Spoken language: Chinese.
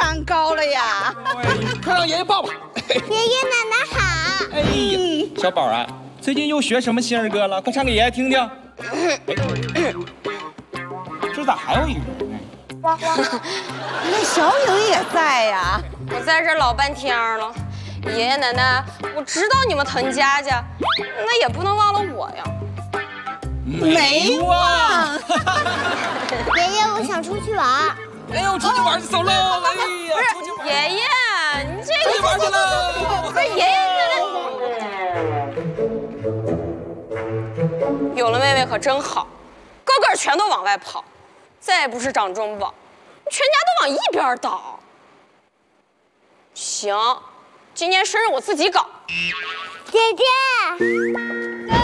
长高了呀！ 快让爷爷抱吧。 爷爷奶奶好。 哎呀，小宝啊，最近又学什么新儿歌了？快唱给爷爷听听。这咋还有一个人呢？ 那小影也在呀。 我在这老半天了，爷爷奶奶，我知道你们疼佳佳，那也不能忘了我呀。 没忘。 爷爷，我想出去玩。 哎呦，出去玩去走喽！哎呀， 不是爷爷，你这出去玩去了。 不是爷爷，有了妹妹可真好，个个全都往外跑，再也不是掌中宝，全家都往一边倒。行，今年生日我自己搞。 姐姐。